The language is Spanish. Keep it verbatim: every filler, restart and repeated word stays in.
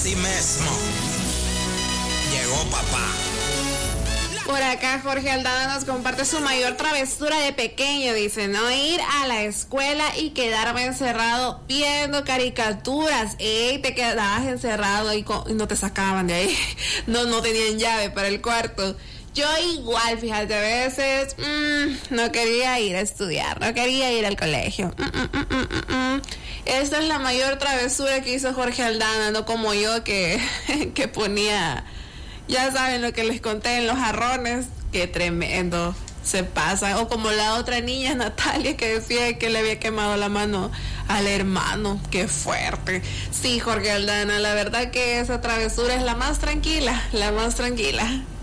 Así mismo. Llegó papá. Por acá Jorge Aldana nos comparte su mayor travesura de pequeño, dice, no ir a la escuela y quedarme encerrado viendo caricaturas. Ey, te quedabas encerrado y, con, y no te sacaban de ahí, no, no tenían llave para el cuarto. Yo igual, fíjate, a veces mmm, no quería ir a estudiar, no quería ir al colegio. Mm, mm, mm, mm, mm. Esta es la mayor travesura que hizo Jorge Aldana, no como yo que, que ponía... Ya saben lo que les conté en los jarrones, qué tremendo se pasa. O como la otra niña, Natalia, que decía que le había quemado la mano al hermano, qué fuerte. Sí, Jorge Aldana, la verdad que esa travesura es la más tranquila, la más tranquila.